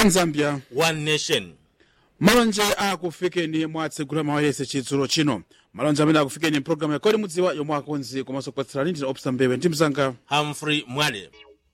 One Zambia, One Nation. malonje akufikeni mwatsegula mawayese chidzulo chino. Malonje amene akufikeni program ya Kodi Mudziwa yomwe akonzi komanso kupatsirani ndine Opsa Mbewe ndi mzanga Humphrey Mwale.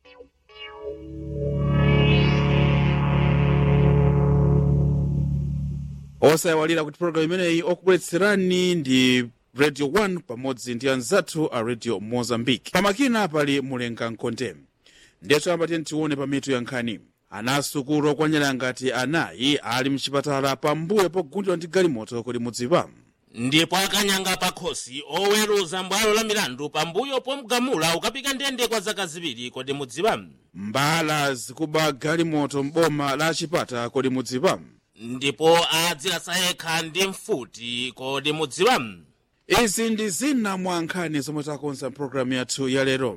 osayawalira kuti program imeneyi okubweretserani ndi Radio 1 pamodzi ndi anzathu a Radio Mozambique. Pamakina pali Mulenga Nkonde. Ndiyetu ambateni tione pa mitu ya nkhani. Anasukulu okwanyera ngati anayi ali mchipatala pambuyo pogundidwa ndi galimoto Kodi Mudziwa. Ndipo akanyanga pakhosi oweruza mbwalo la milandu pambuyo pomgamula ukapika ndende kwa zaka ziwiri Kodi Mudziwa. Mbala zikuba galimoto mboma la Chipata Kodi Mudziwa. Ndipo adzilasa yekha ndi mfuti Kodi Mudziwa. Izi ndi zina mwa nkhani zomwe takonza programu yathu ya lero.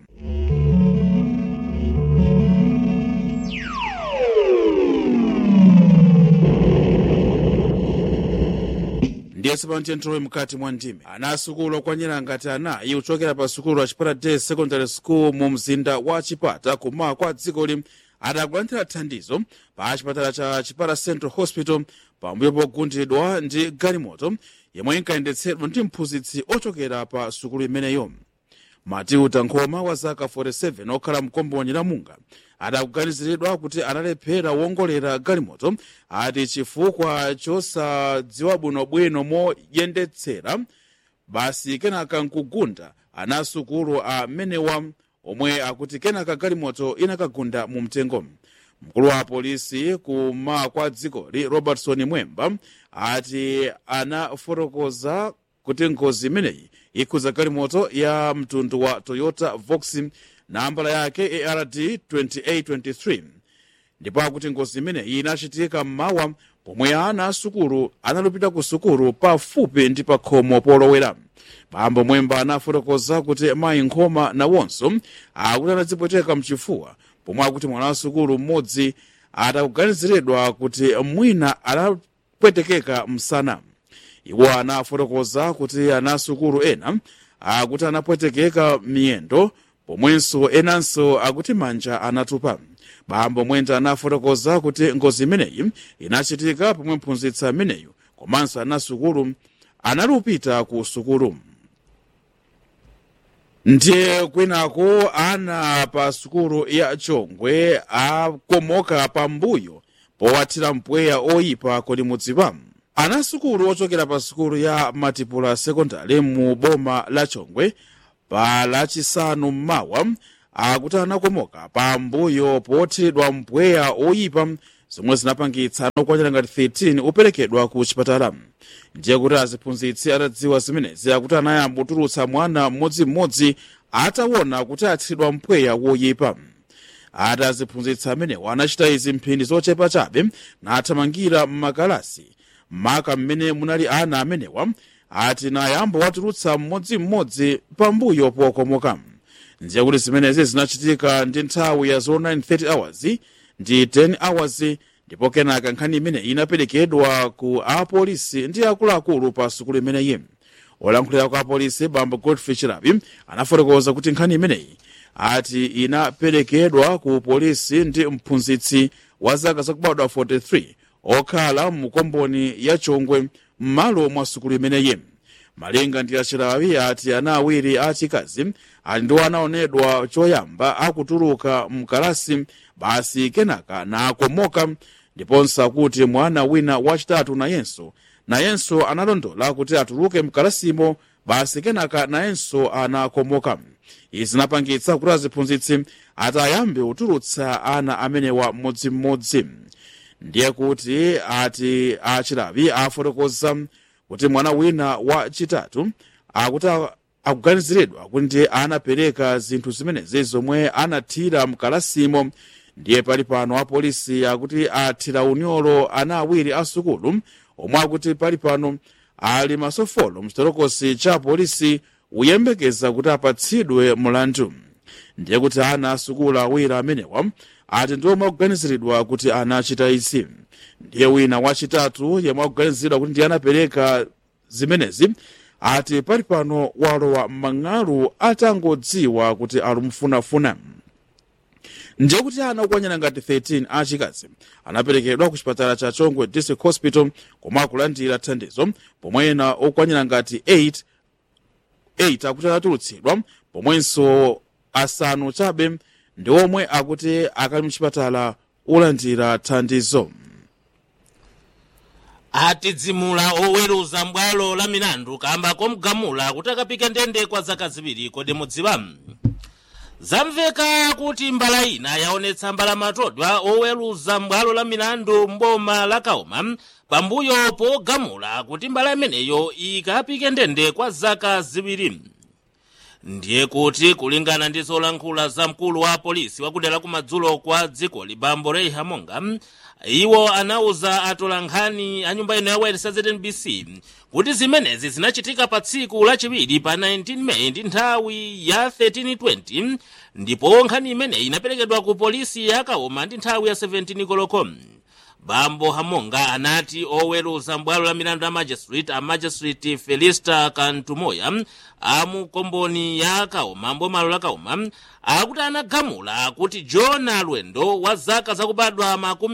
Ndiyese pamtentowe mkati mwa ndime. Anasukulu okwanyera ngati anayi uchokera pa sukulu wa Chipata Day Secondary School mu mzinda wa Chipata kuma kwa dzikoli adakulanthira thandizo pa chipatala cha Chipata Central Hospital pambuyo pogundidwa ndi galimoto yomwe inkayendetsedwa ndi mphunzitsi ochokera pa sukulu imeneyo. Matiuta Nkhoma wa zaka 47 okhala mkomboni la Munga adakuganiziridwa kuti analephera wongolera galimoto ati chifukwa chosadziwa bwinobwino moyendetsera basi kenaka nkugunda anasukulu amenewa omwe akuti kenaka galimoto inakagunda mu mtengo. Mkulu wa polisi kuma kwa dzikoli Robertson Mwemba ati anafotokoza kuti ngozi imeneyi ikhuza galimoto ya mtundu wa Toyota Vox nambala yake ARD 2823 ndipo akuti ngozi imeneyi inachitika mmawa pomwe ana asukulu analupita ku sukulu pafupi ndi pa khomo polowera. Bambo Mwemba anafotokoza kuti mayi Nkhoma nawonso akuti anadzipweteka mchifuwa pomwe akuti mwana wa sukulu mmodzi atakuganiziridwa kuti mwina anapwetekeka msana. Iwo anafotokoza kuti anasukulu ena akuti anapwetekeka miyendo pomwenso enanso akuti manja anatupa. Bambo Mwenda anafotokoza kuti ngozi imeneyi inachitika pomwe mphunzitsi ameneyu komanso anasukulu analupita ku sukulu. Ndiye kwinako ana pa sukulu ya Chongwe akomoka pambuyo powathira mpweya oyipa Kodi Mudziwa. Anasukulu ochokera pa sukulu ya Matipula Secondary mu boma la Chongwe pa lachisanu mmawa akuti anakomoka pambuyo pothiridwa mpweya oyipa zomwe zinapangitsa okwanyera ngati 13 uperekedwa ku chipatala. Ndiye kuti aziphunzitsi atadziwa zimenezi akuti anayamba kutulutsa mwana mmodzimmodzi ataona kuti athiridwa mpweya woyipa. Ati aziphunzitsi amenewa anachita izi mphindi zochepa chabe nathamangira m'makalasi maka mmene munali ana amenewa ati nayamba watulutsa mmodzimmodzi pambuyo pokomoka. Ndiye kuti zimenezi zinachitika ndi nthawi ya 09:30 hours ndi 10 hours ndipo kenaka nkhani imene inaperekedwa ku apolisi ndi akuluakulu pa sukulu imeneyi. Olankhulira kwa apolisi Bambo Godfrey Chirabi anafotokoza kuti nkhani imeneyi ati inaperekedwa ku polisi ndi mphunzitsi wa zaka zakubadwa 43 okhala mkomboni ya Chongwe m'malo mwa sukulu imeneyi. Malinga ndi Chirabi ati ana awiri achikazi ali ndiwo anaonedwa choyamba akutuluka mkalasi basi kenaka nakomoka ndiponso akuti mwana wina wachitatu nayenso analondola kuti atuluke mkalasimo basi kenaka nayenso anakomoka. Izi zinapangitsa kuti aziphunzitsi atayambe kutulutsa ana amenewa mmodzimmodzi. Ndiye kuti ati Achirabi afotokoza kuti mwana wina wachitatu akuti akuganiziridwa kuti anapereka zinthu zimenezi zomwe anathira mkalasimo. Ndiye pali pano apolisi akuti athira unyolo ana awiri asukulu omwe akuti pali pano ali masofolo mchitolokosi cha polisi uyembekeza kuti apatsidwe mulandu. Ndiye kuti ana asukulu awiri amenewa ati ndiomwe akuganiziridwa kuti anachita izi. Ndiye wina wachitatu yemwe akuganiziridwa kuti ndiye anapereka zimenezi ati pali pano walowa m'mang'alu atangodziwa kuti alumfunafuna. ndiye kuti ana okwanira ngati 13 achikazi anaperekedwa ku chipatala cha Chongwe District Hospital komwe akulandira thandizo, pomwe ena okwanira ngati 8 akuti anatulutsidwa, pomwenso asanu chabe ndi omwe akuti akali mchipatala olandira thandizo. atidzimula oweruza mbwalo la milandu kamba komgamula kuti akapike ndende kwa zaka ziwiri. Kodi mudziwa? Zamveka kuti mbala ina yaonetsa mbalamatodwa oweruza mbwalo la milandu mboma la Kaoma pambuyo pogamula kuti mbala imeneyo ikapike ndende kwa zaka ziwiri. Ndiye kuti kulingana ndi zolankhula za mkulu wa polisi wakudera kumadzulo kwa dziko Bambo Ray Hamonga, iwo anauza atolankhani a nyumba ino ya Wales ZNBC kuti zimenezi zinachitika pa tsiku lachiwiri pa 19 May ndi nthawi ya 13:20, ndipo nkhani imene inaperekedwa ku polisi ya Kaoma ndi nthawi ya 17 koloko. Bambo Hamonga anati oweruza mbwalo la milandu a magistrate Felista Kantumoya amukomboni ya Kaoma mbomalo la Kaoma akuti anagamula kuti John Alwendo wa zaka zakubadwa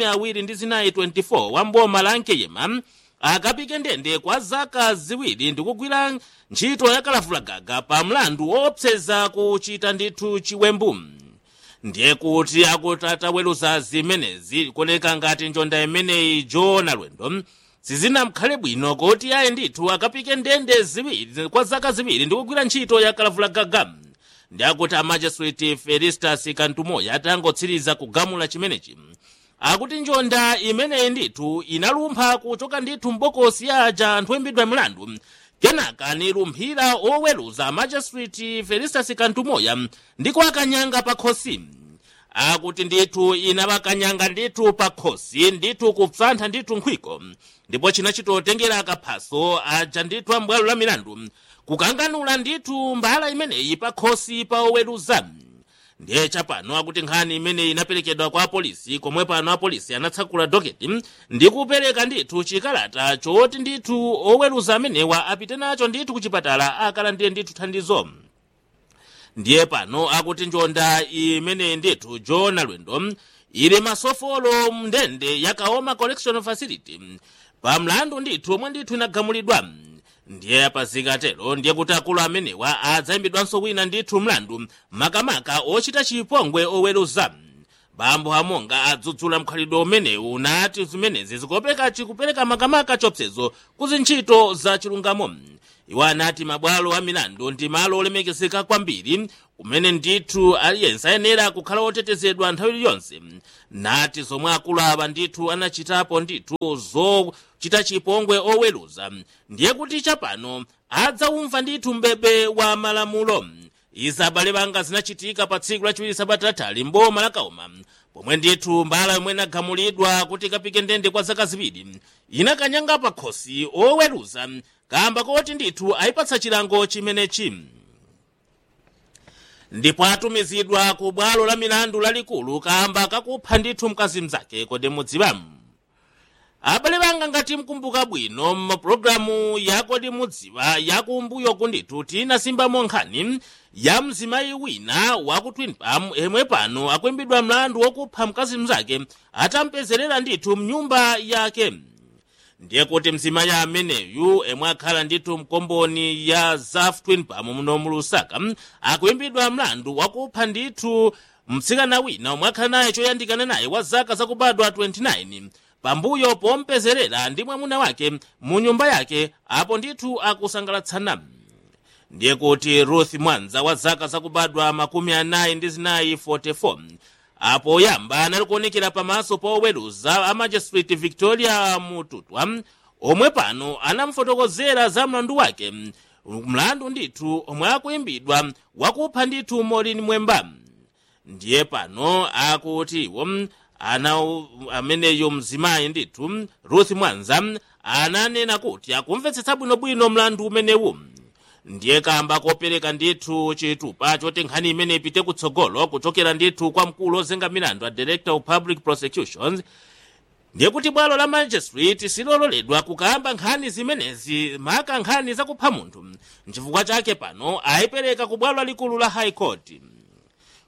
24 wa mboma la Nkeyema akapike ndende kwa zaka ziwiri ndi kugwira ntchito ya kalavulagaga pa mlandu woopseza kuchita ndithu chiwembu. Ndiye kuti akutata weruza zimenezi kuoneka ngati njonda imeneyi John Alwendo sizinamkhale bwino kuti ayi ndithu akapike ndende ziwiri kwa zaka ziwiri ndi kugwira ntchito ya kalavulagaga. Ndi akuti a magistrate Felistas Kantumoya atangotsiriza kugamula chimenechi akuti njonda imeneyi ndithu inalumpha kuchoka ndithu mbokosi ya aja anthu oyimbidwa milandu, kenaka nilumphira oweruza magistrate Felistas Kantumoya ndiko akanyanga pa khosi. Akuti ndithu inabakanyanga ndithu pa khosi ndithu kupsantha ndithu nkhwiko, ndipo chinachitotengera akaphaso aja ndithu ambwalo la milandu kukanganula ndithu mbala imeneyi pa khosi pa oweruza. Ndiye chapano akuti nkhani imeneyi inaperekedwa kwa polisi, komwe pano apolisi anatsakula doketi ndi kupereka ndithu chikalata choti ndithu oweruza amenewa apite nacho ndithu kuchipatala akalandire ndithu thandizo. Ndiye pano akuti njonda imeneyi ndithu John Alwendo ili masofolo mndende ya Kaoma Correctional Facility pa mlandu ndithu omwe ndithu inagamulidwa. Ndiye apazikatero ndiye kuti akulu amenewa adzayimbidwanso wina ndithu mlandu makamaka ochita chipongwe oweruza. Bambo Hamonga adzudzula mkhalidwe umenewu nati zimenezi zikupereka makamaka chopsezo kuzintchito za chilungamo. Iwo anati mabwalo a milandu ndi malo olemekezeka kwambiri kumene ndithu aliyense ayenera kukhala otetezedwa nthawi iliyonse. Nati zomwe akulu aba ndithu anachitapo ndithu zochita chipongwe oweruza ndiye kuti chapano adzaumva ndithu mbebe wa malamulo. Izi abale banga zinachitika pa tsiku lachiwiri sabata latali mboma la Kaoma, pomwe ndithu mbala yomwe inagamulidwa kuti ikapike ndende kwa zaka ziwiri inakanyanga pa khosi oweruza kamba koti ndithu ayipatsa chilango chimenechi. Ndipo atumizidwa ku bwalo la milandu lalikulu kamba kakupha ndithu mkazi mzake. Kodi mudziwa? Abale banga ngati mkumbuka bwino mapulogalamu ya Kodi mudziwa yakumbuyo kundithu tinasimbamo nkhani ya mzimayi wina wa ku Twin Palm emwe pano akuimbidwa mlandu wokupha mkazi mzake atampezerera ndithu mnyumba yake. Ndiye kuti mzimayi ameneyu emwe akhala ndithu mkomboni ya Zaf Twin Palm muno mu Lusaka akuimbidwa mlandu wakupha ndithu mtsikana wina omwe akhala naye choyandikana naye wa zaka zakubadwa 29 pambuyo pompezerera ndi mwamuna wake mu nyumba yake apo ndithu akusangalatsana. Ndiye kuti Ruth Mwanza wa zaka zakubadwa 44 apo yamba analikuonekera pamaso pa oweruza a magistrate Victoria Mututwa omwe pano anamfotokozera za mlandu wake, mlandu ndithu omwe akuimbidwa wakupha ndithu Maureen Mwemba. Ndiye pano akuti ameneyo mzimayi ndithu Ruth Mwanza ananena kuti akumvetsetsa bwinobwino mlandu umenewu. Ndiye kamba kopereka ndithu chitupa choti nkhani imene ipite kutsogolo kuchokera ndithu kwa mkulu ozenga milandu a Director of Public Prosecutions. Ndiye kuti bwalo la magistrate silololedwa kukamba nkhani zimenezi maka nkhani zakupha munthu, nchifukwa chake pano ayipereka ku bwalo lalikulu la High Court.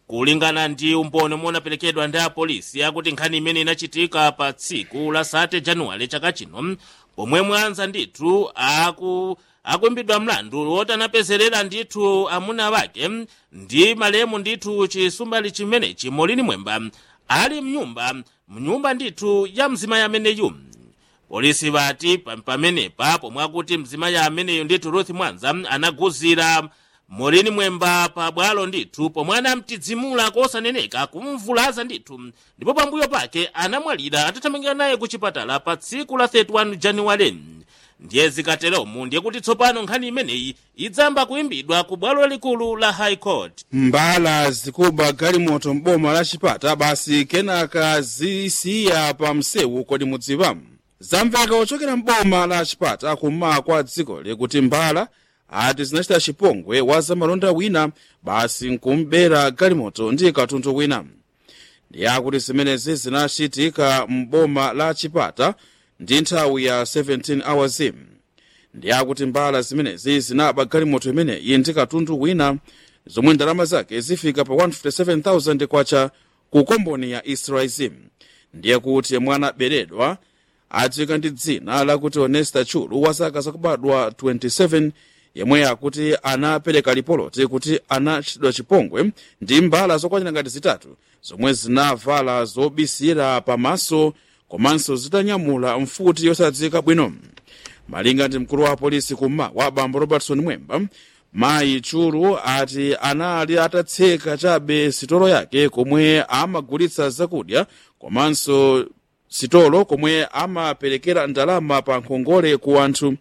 kulingana ndi umboni omwe unaperekedwa ndi apolisi akuti nkhani imene inachitika pa tsiku la 3 Januwale chaka chino, pomwe mwanza ndithu akuimbidwa mlandu woti anapezerera ndithu amuna wake ndi malemu ndithu chisumbali chimenechi Molini Mwemba ali mnyumba ndithu ya mzimayi ameneyu. Polisi bati pamenepa pomwe akuti mzimayi ameneyu ndithu Ruth Mwanza anaguzira Molini Mwemba pa bwalo ndithu pomwe anamtidzimula kosaneneka kumvulaza ndithu, ndipo pambuyo pake anamwalira atathamangira naye ku chipatala pa tsiku la 31 Januwale. Ndiye zikatelomu ndiye kuti tsopano nkhani imeneyi idzamba kuimbidwa ku bwalo likulu la High Court. Mbala zikuba galimoto mboma la Chipata basi kenaka zisiya pa msewu kodi mudziwa. Zamveka ochokera mboma la Chipata kummawa kwa dziko likuti mbala ati zinachita chipongwe wa zamalonda wina basi nkumbera galimoto ndi katundu wina. Ndiye akuti zimenezi zinachitika mboma la Chipata ndi nthawi ya 17 hours. Ndiye akuti mbala zimenezi zinaba galimoto imeneyi ndi katundu wina zomwe ndalama zake zifika pa 157,000 kwacha ku komboni ya Israel. Ndiye kuti mwana beredwa adziwika ndi dzina lakuti Honesta Chulu wa zaka zakubadwa 27, yemwe akuti anapereka ripoti kuti anachitidwa chipongwe ndi mbala zokwanira ngati zitatu zomwe zinavala zobisira pamaso komanso zitanyamula mfuti yosadziwika bwino. Malinga ndi mkulu wa polisi kummawa bambo Robertson Mwemba, mayi Chulu ati anali atatseka chabe sitolo yake komwe amagulitsa zakudya komanso sitolo komwe amaperekera ndalama pa nkhongole ku anthu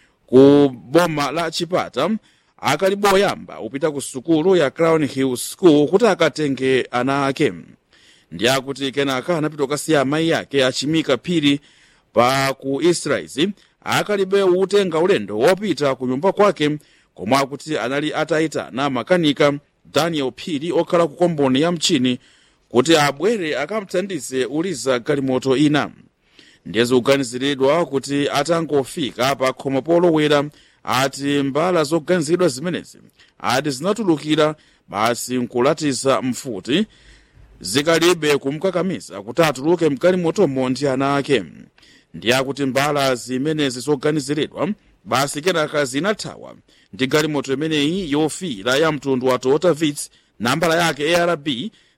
ku boma la Chipata akaliboyamba upita ku sukulu ya Crown Hill School kuti akatenge ana ake. Ndiye akuti kenaka anapita kukasiya amayi yake achimika phiri pa ku Israel akalibe utenga ulendo wopita ku nyumba kwake, komwe akuti anali atayitana makanika Daniel Phiri okhala ku komboni ya mchini kuti abwere akamthandize uliza galimoto ina. Ndiye zikuganiziridwa kuti atangofika pa khomo polowera ati mbala zoganiziridwa zimenezi ati zinatulukira basi nkulatiza mfuti zikalibe kumkakamiza kuti atuluke mgalimotomo ndi ana ake. Ndiye akuti mbala zimenezi zoganiziridwa basi kenaka zinathawa ndi galimoto imeneyi yofiira ya mtundu wa Toyota Vitz nambala yake ARB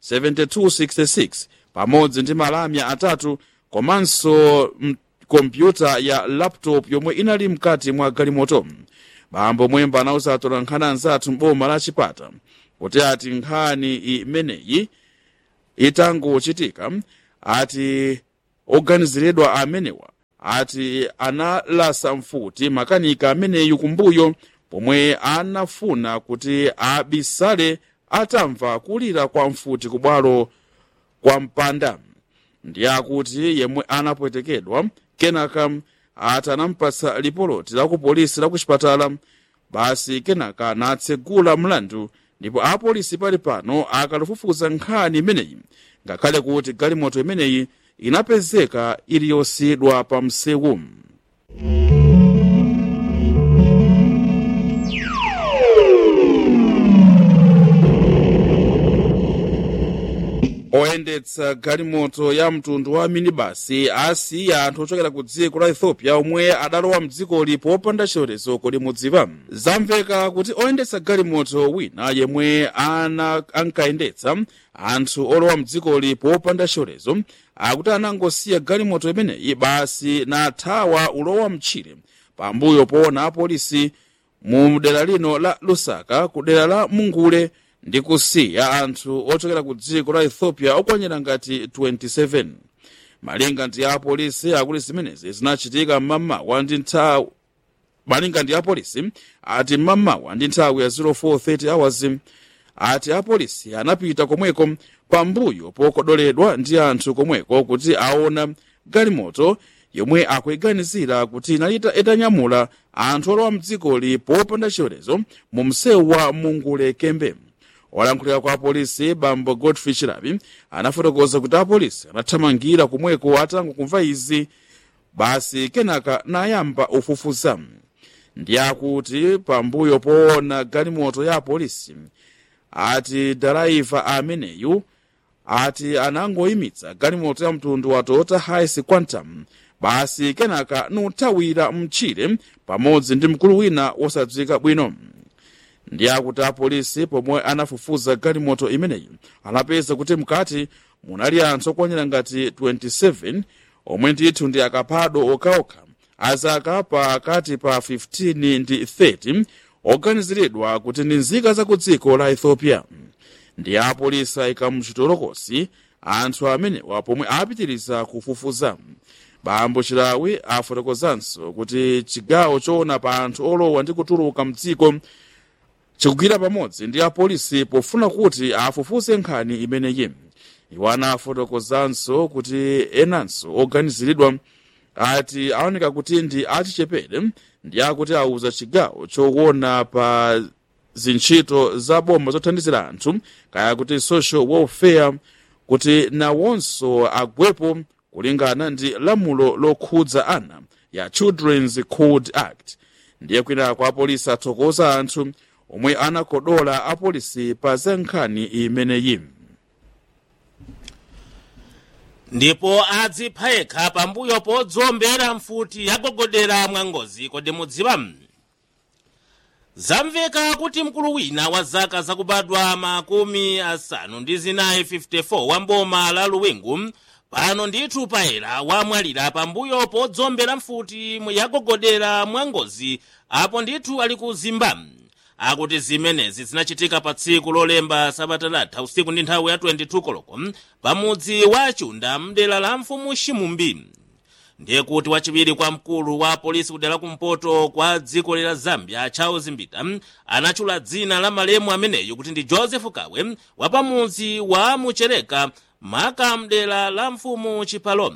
7266 pamodzi ndi malamya atatu komanso kompyuta ya laptop yomwe inali mkati mwa galimoto. Bambo Mwemba anauza atolankhani anzathu mboma la Chipata kuti ati nkhani imeneyi itangochitika ati oganiziridwa amenewa ati analasa mfuti makanika ameneyu kumbuyo pomwe anafuna kuti abisale atamva kulira kwa mfuti kubwalo kwa mpanda. Ndiye akuti yemwe anapwetekedwa kenaka ati anampatsa lipoloti la ku polisi la ku chipatala basi kenaka natsegula mlandu, ndipo apolisi pali pano akalifufuza nkhani imeneyi ngakhale kuti galimoto imeneyi inapezeka ili yosiyidwa pa msewu. Oyendetsa galimoto ya mtundu wa minibasi asiya anthu ochokera ku dziko la Ethiopia omwe adalowa mdziko lipo opanda chilolezo kodi mudziwa. Zamveka kuti oyendetsa galimoto wina yemwe ankayendetsa anthu olowa mdziko lipo opanda chilolezo akuti anangosiya galimoto imeneyi basi nathawa ulowa mtchire pambuyo poona apolisi mu dera lino la Lusaka ku dera la Mungule ndi kusiya anthu ochokera ku dziko la Ethiopia okwanira ngati 27. Malinga ndi apolisi akuti zimenezi zinachitika mmamawa ndi nthawi malinga ndi apolisi ati mmamawa ndi nthawi ya 04:30 hours ati apolisi anapita komweko pambuyo pokodoledwa ndi anthu komweko kuti aona galimoto yomwe akuiganizira kuti inalita itanyamula anthu olowa mdziko lipo opanda chilolezo mu msewu wa Mungule Kembe. Olankhulira kwa apolisi bambo Godfrey Chirabi anafotokoza kuti apolisi anathamangira komweko atangokumva izi basi kenaka nayamba ufufuza. Ndiye akuti pambuyo poona galimoto ya apolisi ati daraiva ameneyu ati anangoyimitsa galimoto ya mtundu wa Toyota Hiace Quantum basi kenaka nuthawira mtchire pamodzi ndi mkulu wina wosadziwika bwino. Ndi akuti apolisi pomwe anafufuza galimoto imeneyi anapeza kuti mkati munali anthu okwanira ngati 27 omwe ndithu ndi akaphado okaokha azaka pakati pa 15 ndi 30 oganiziridwa kuti ndi nzika za ku dziko la Ethiopia. Ndi apolisi ayika mchitolokosi anthu amenewa pomwe apitiriza kufufuza. Bambo Chilawi afotokozanso kuti chigawo choona pa anthu olowa ndi kutuluka mdziko chikugwira pamodzi ndi apolisi pofuna kuti afufuze nkhani imeneyi. Iwo anafotokozanso kuti enanso oganiziridwa ati aoneka kuti ndi achichepere ndi akuti auza chigawo choona pa zintchito za boma zothandizira anthu kaya kuti social welfare kuti nawonso agwepo kulingana ndi lamulo lokhudza ana ya Children's Code Act. Ndiye kwina kwa apolisi athokoza anthu omwe anakodola apolisi pa za nkhani imeneyi. Ndipo adzipha yekha pambuyo podzombera mfuti yagogodera mwangozi. Kodi mudziwa? Zamveka kuti mkulu wina wa zaka zakubadwa makumi asanu ndi zinayi 54 wa mboma la Luwingu pano ndithu paera wamwalira pambuyo podzombera mfuti yagogodera mwangozi apo ndithu ali ku Zimba. Akuti zimenezi zinachitika pa tsiku lolemba Sabata latha usiku ndi nthawi ya 22 koloko pamudzi wa Chunda mdera la mfumu Shimumbi. Ndiye kuti wachiwiri kwa mkulu wa polisi kudera kumpoto kwa dziko la Zambia Charles Mbita anachula dzina la malemu ameneyo kuti ndi Joseph Kawe wa pamudzi wa Muchereka maka mdera la mfumu Chipalo.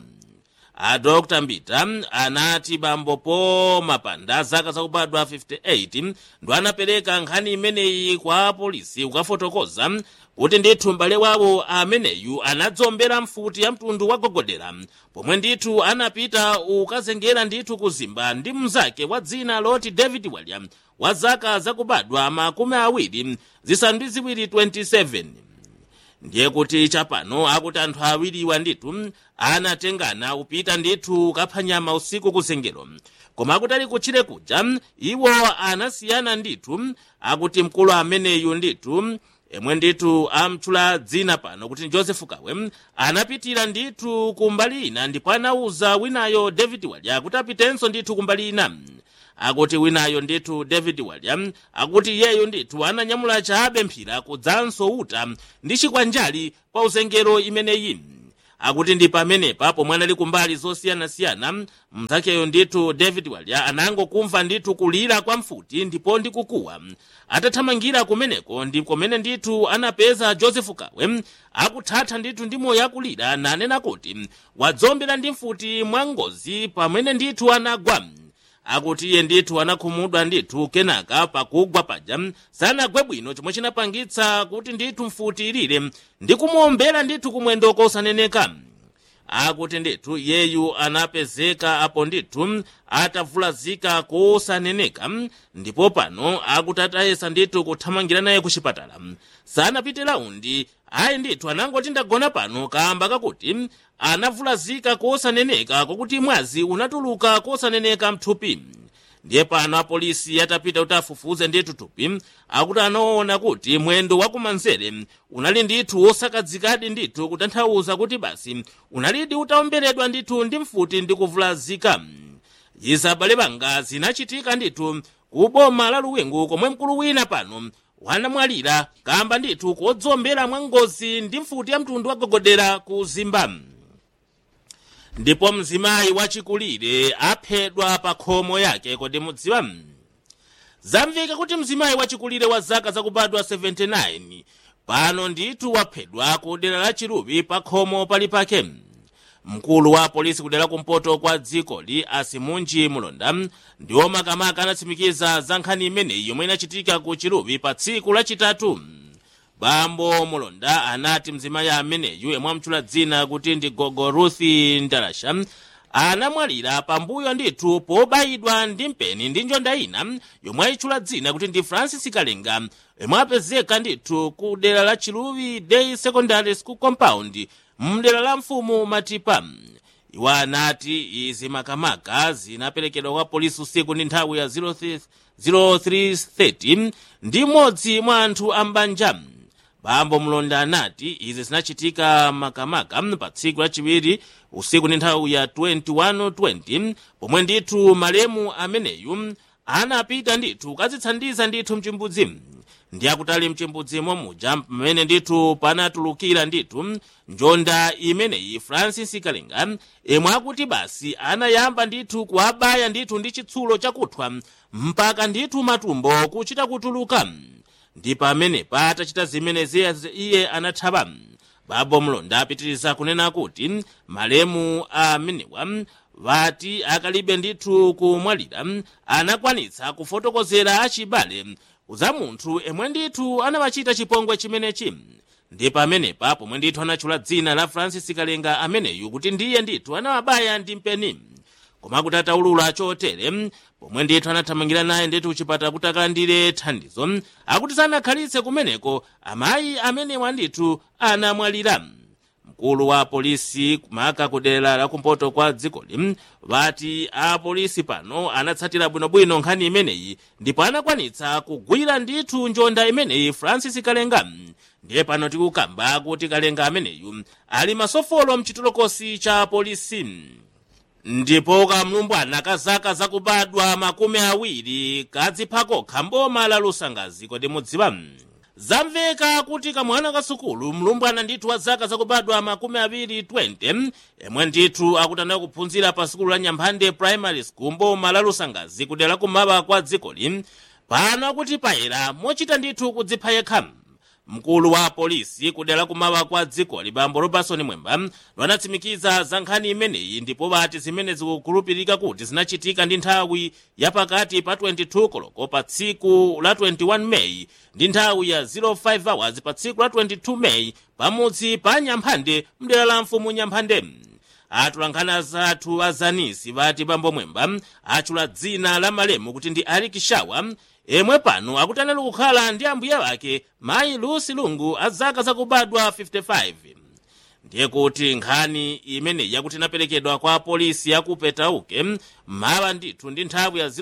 Dr. Mbita anati bambo po mapanda zaka zakubadwa 58 ndo anapereka nkhani imeneyi kwa polisi ukafotokoza kuti ndithu mbale wawo ameneyu anadzombera mfuti ya mtundu wa gogodera pomwe ndithu anapita ukazengera ndithu ku Zimba ndi mzake wa dzina loti David William wa zaka zakubadwa makumi awiri zisanu ndi ziwiri 27. Ndiye kuti chapano akuti anthu awiriwa ndithu anatengana upita ndithu kaphanyama usiku kuzengero. Koma akuti ali kuchire kuja iwo anasiyana ndithu. Akuti mkulu ameneyu ndithu emwe ndithu amchula dzina pano kuti Joseph Kawe anapitira ndithu kumbali ina ndipo anauza winayo David William kuti apitenso ndithu kumbali ina. Akuti winayo ndithu David William akuti yeyo ndithu ananyamula chabe mphira kudzanso uta ndi chikwanjali pa uzengero imeneyi. Akuti ndi pamenepa pomwe anali kumbali zosiyanasiyana mzakeyo ndithu David William anangokumva ndithu kulira kwa mfuti ndipo ndikukuwa. Atathamangira kumeneko ndi komene ndithu anapeza Joseph Kawe akuthatha ndithu ndi moyo akulira nanena kuti wadzombera ndi mfuti mwangozi pamene ndithu anagwa. Akuti iye ndithu anakhumudwa ndithu kenaka pakugwa paja sanagwe bwino chomwe chinapangitsa kuti ndithu mfuti ilire ndi kumuombera ndithu kumwendo kosaneneka. Akuti ndithu yeyu anapezeka apo ndithu atavulazika kosaneneka ndipo pano akuti atayesa ndithu kuthamangira naye ku chipatala. Sanapite laundi ayi ndithu anangoti ndagona pano kamba kakuti anavulazika kosaneneka kokuti mwazi unatuluka kosaneneka mthupi. Ndiye pano apolisi atapita kuti afufuze ndithu thupi akuti anaona kuti mwendo wakumanzere unali ndithu wosakadzikadi ndithu kutanthauza kuti basi unalidi utaomberedwa ndithu ndi mfuti ndi kuvulazika. Izi abale banga zinachitika ndithu ku boma la Luwingu komwe mkulu wina pano wanamwalira kamba ndithu kodzombera mwangozi ndi mfuti ya mtundu wa gogodera ku Zimba. Ndipo mzimayi wachikulire aphedwa pa khomo yake. Kodi mudziwa? Zamveka kuti mzimayi wachikulire wa zaka zakubadwa 79 pano ndithu waphedwa ku dera la Chiluvi pa khomo pali pake. Mkulu wa polisi kudera kumpoto kwa dzikoli Asimunji Mulonda ndiwo makamaka anatsimikiza za nkhani imeneyi yomwe inachitika ku Chiluvi pa tsiku lachitatu. Bambo Mulonda anati mzimayi ameneyu yemwe amchula dzina kuti ndi Gogo Ruthi Ndalasha anamwalira pambuyo ndithu pobayidwa ndi mpeni ndi njonda ina yomwe ayitchula dzina kuti ndi Francis Kalenga, yomwe apezeka ndithu ku dera la Chiluvi Day Secondary School Compound mdera la mfumu Matipa. Iwo anati izi makamaka zinaperekedwa kwa polisi usiku ndi nthawi ya 03:30 ndi mmodzi mwa anthu ambanja. Bambo Mlonda anati izi zinachitika makamaka pa tsiku lachiwiri usiku ndi nthawi ya 21:20 pomwe ndithu malemu ameneyu anapita ndithu kazitsandiza ndithu mchimbudzi. Ndi akutali mchimbudzimo muja pamene ndithu panatulukira ndithu njonda imeneyi Francis Kalenga, yemwe akuti basi anayamba ndithu kuabaya ndithu ndi chitsulo chakuthwa mpaka ndithu matumbo kuchita kutuluka. Ndi pamene patachita zimenezi iye anathawa. Bambo Mlonda apitiriza kunena kuti malemu amenewa vati akalibe ndithu kumwalira anakwanitsa kufotokozera achibale za munthu emwe ndithu anawachita chipongwe chimenechi. Ndi pamenepa pomwe ndithu anatchula dzina la Francis Kalenga ameneyu kuti ndiye ndithu anawabaya ndi mpeni. Koma kuti ataulula chotere pomwe ndithu anathamangira naye ndithu kuchipatala kuti akalandire thandizo, akuti sanakhalitse kumeneko amayi amenewa ndithu anamwalira. Mkulu wa polisi kumaka kudera la kumpoto kwa dzikoli vati apolisi pano anatsatira bwinobwino nkhani imeneyi ndipo anakwanitsa kugwira ndithu njonda imeneyi Francis Kalenga. Ndiye pano tikukamba kuti Kalenga ameneyu ali masofolo mchitolokosi cha polisi. Ndipo kamlumbwana ka zaka zakubadwa 20 kadziphako khamboma la Lusangazi kodi mudziwa. Zamveka kuti kamwana ka sukulu mlumbwana ndithu wa zaka zakubadwa 20 yemwe ndithu akutanda kuphunzira pa sukulu la Nyamphande Primary School mboma la Lusangazi kudera kumaba kwa dzikoli pano akuti payera mochita ndithu kudzipha yekha. Mkulu wa polisi kudera kumaba kwa dzikoli Bambo Robertson Mwemba wanatsimikiza za nkhani imeneyi ndipo vati zimene zikukhulupirika kuti zinachitika ndi nthawi ya pakati pa 22 koloko pa tsiku la 21 Meyi ndi nthawi ya 05 hours pa tsiku la 22 Meyi pamudzi pa Nyamphande mdera la mfumu Nyamphande. Atulankhana zathu azanisi vati Bambo Mwemba achula dzina la malemu kuti ndi Alikishawa, emwe pano akutanali kukhala ndi ambuye wake mayi Lucy Lungu a zaka zakubadwa 55. Ndiye kuti nkhani imeneyi yakuti inaperekedwa kwa polisi ya Kupetauke mawa ndithu ndi nthawi ya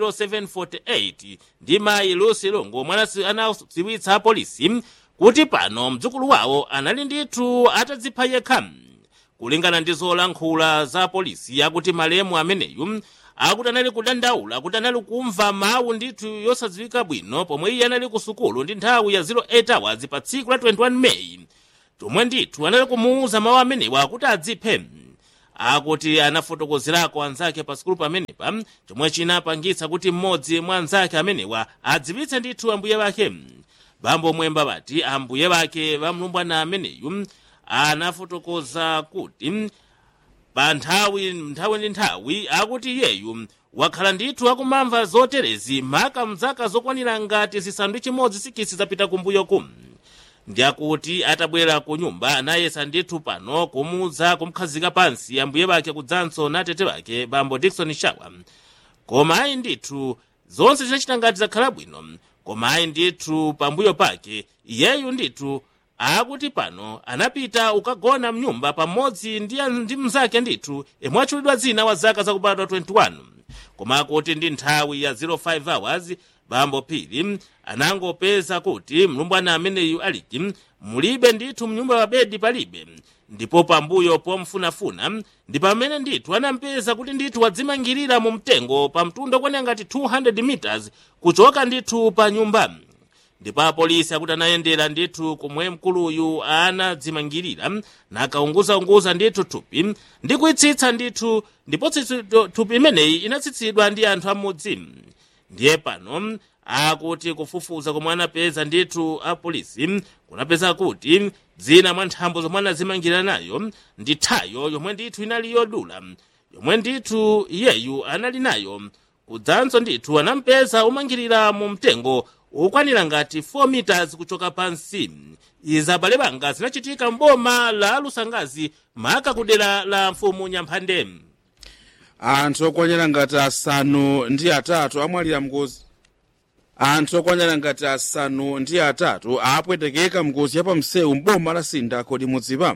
0748 ndi mayi Lucy Lungu mwana anadziwitsa polisi kuti pano mdzukulu wawo anali ndithu atadzipha yekha. Kulingana ndi zolankhula za polisi yakuti malemu ameneyu akuti anali kudandaula kuti anali kumva mawu ndithu yosadziwika bwino pomwe iye anali ku sukulu ndi nthawi ya 08 hours pa tsiku la 21 Meyi tomwe ndithu anali kumuwuza mawu amenewa kuti adziphe. Akuti anafotokozerako anzake pa sukulu pamenepa chomwe chinapangitsa kuti mmodzi mwa anzake amenewa adziwitse ndithu ambuye wake. Bambo Mwemba vati ambuye wake wa mlumbwana ameneyu anafotokoza kuti pa nthawi ndi nthawi akuti iyeyu wakhala ndithu akumamva zoterezi maka mzaka zokwanira ngati zisanu ndi chimodzi sikisi zapita kumbuyoku. Ndi akuti atabwera ku nyumba anayesa ndithu pano kumuwuza kumkhazika pansi ambuye wake kudzanso na tete wake Bambo Dickson Shawa. Koma ayi ndithu zonse zinachita ngati zakhala bwino, koma ayi ndithu pambuyo pake iyeyu ndithu akuti pano anapita ukagona mnyumba pamodzi ndi mnzake ndithu yemwe atchulidwa dzina wa zaka zakubadwa 21. Koma akuti ndi nthawi ya 05 hours Bambo Phiri anangopeza kuti mlumbwana ameneyu aliki mulibe ndithu mnyumba wa bedi palibe, ndipo pambuyo pomfunafuna ndi pamene ndithu anampeza kuti ndithu wadzimangirira mu mtengo pa mtunda okwana ngati 200 meters kuchoka ndithu pa nyumba. Ndipo apolisi akuti anayendera ndithu kumwe mkuluyu anadzimangirira nakaunguza ndithu thupi ndi kuitsitsa ndithu, ndipo thupi imeneyi inatsitsidwa ndi anthu amudzi. Ndiye pano akuti kufufuza komwe anapeza ndithu apolisi kunapeza kuti dzina mwa nthambo zomwe anadzimangirira nayo ndi thayo yomwe ndithu inali yodula yomwe ndithu iyeyu anali nayo, kudzanso ndithu anampeza umangirira mu mtengo ukwanira ngati 4 meters kuchoka pansi. Izi abale banga zinachitika mboma la Lusangazi maka kudera la mfumu Nyamphande. anthu okwanira ngati asanu ndi atatu amwalira mngozi. Anthu okwanira ngati asanu ndi atatu apwetekeka mngozi yapamsewu m'boma la Sinda kodi mudziwa.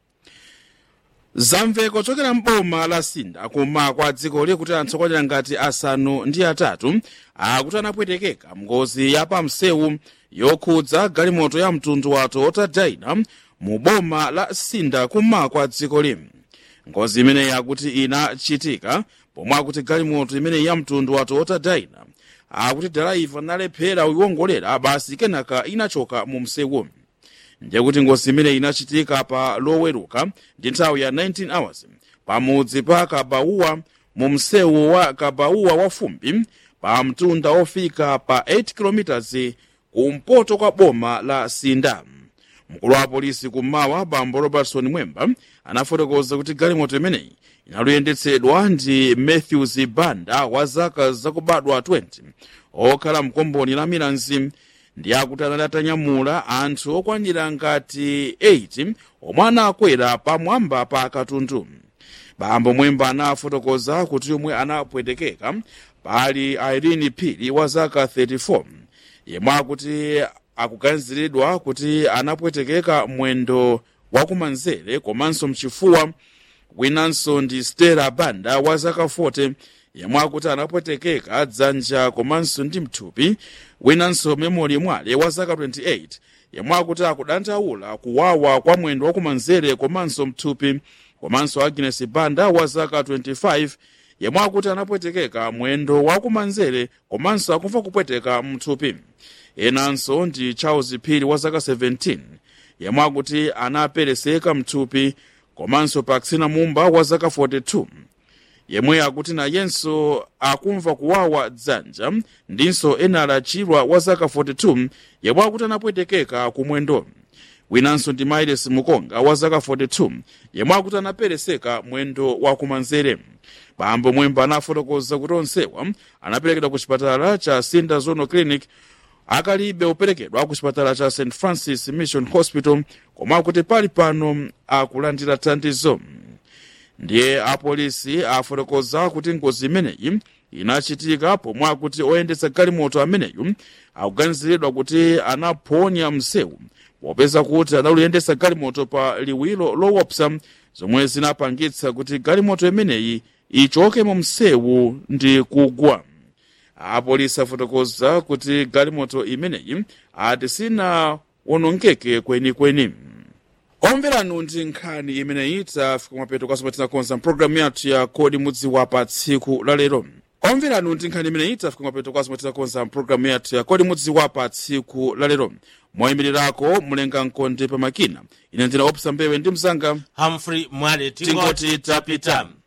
Zamveko chokera m'boma la Sinda kuma kwa dziko likuti anthu okwanira ngati asanu ndi atatu akuti anapwetekeka mngozi yapamsewu yokhudza galimoto ya mtundu wa Toyota Dyna mu boma la Sinda kuma kwa dziko limi. Ngozi imeneyi akuti inachitika pomwe akuti galimoto imeneyi ya mtundu wa Toyota Dyna akuti driver analephera kuyiwongolera basi kenaka inachoka mu msewu. Ndiye kuti ngozi imeneyi inachitika pa Loweruka ndi nthawi ya 19 hours pamudzi pa Kabauwa mu msewu wa Kabauwa wa Fumbi pa mtunda ofika pa 8 km kumpoto kwa boma la Sinda. Mkulu wa polisi kummawa Bambo Robertson Mwemba anafotokoza kuti galimoto imeneyi inaluyendetsedwa ndi Matthews Banda wa zaka zakubadwa 20 okhala mkomboni la Milanzi ndi akuti anatanyamula anthu okwanira ngati 8 omwe anakwera pamwamba pa katundu. Bambo Mwemba anafotokoza kuti omwe anapwetekeka pali Irene Phiri wa zaka 34 yemwe akuti akuganiziridwa kuti anapwetekeka mwendo wakumanzere komanso mchifuwa. Winanso ndi Stella Banda wa zaka 40 yemwe akuti anapwetekeka dzanja komanso ndi mthupi. Winanso Memory Mwale wa zaka 28 yemwe akuti akudandaula kuwawa kwa mwendo wakumanzere komanso mthupi. Komanso Agnes Banda wa zaka 25 yemwe akuti anapwetekeka mwendo wakumanzere komanso akumva kupweteka mthupi. Enanso ndi Charles Phiri wa zaka 17 yemwe akuti anapereseka mthupi komanso Paxina Mumba wa zaka 42 yemwe akuti nayenso akumva kuwawa dzanja ndinso Enala Chirwa wa zaka 42 yemwe akuti anapwetekeka kumwendo. Winanso ndi Miles Mukonga wa zaka 42 yemwe akuti anapereseka mwendo wakumanzere. Bambo Mwemba anafotokoza kuti onsewa anaperekedwa ku chipatala cha Sinda Zonal Clinic akalibe uperekedwa ku chipatala cha St. Francis Mission Hospital koma kuti pali pano akulandira thandizo. Ndiye apolisi afotokoza kuti ngozi imeneyi inachitika pomwe akuti oyendetsa galimoto ameneyu akuganiziridwa kuti anaphonya msewu popeza kuti analuyendetsa galimoto pa liwiro lowopsa zomwe zinapangitsa kuti galimoto imeneyi ichoke mu msewu ndi kugwa. Apolisi afotokoza kuti galimoto imeneyi ati sinawonongeke kwenikweni. Omveranu ndi nkhani imeneyi tafika mapeto kwa somatina konza mpulogalamu yathu ya kodi mudziwa pa tsiku la lero. Omveranu ndi nkhani imeneyi tafika mapeto kwa somatina konza mpulogalamu yathu ya kodi mudziwa pa tsiku la lero. Moyimirirako Mulenga Nkonde pa makina ine ndina Opsa Mbewe ndi mzanga Humphrey Mwale tingoti tapita.